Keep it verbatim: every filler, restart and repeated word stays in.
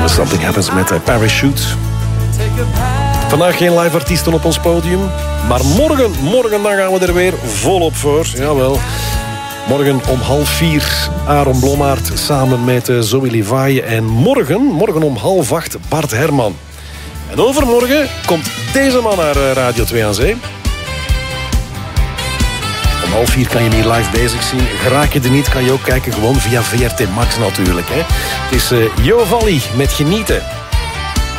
Something Happens met uh, Parachute. Vandaag geen live artiesten op ons podium. Maar morgen, morgen dan gaan we er weer volop voor. Jawel. Morgen om half vier Aaron Blommaert samen met uh, Zoe Levi. En morgen, morgen om half acht Bart Herman. En overmorgen komt deze man naar uh, Radio twee aan Zee. Om half vier kan je hem hier live bezig zien. Raak je er niet, kan je ook kijken gewoon via V R T Max natuurlijk. Hè. Het is uh, Jo Valli met Genieten.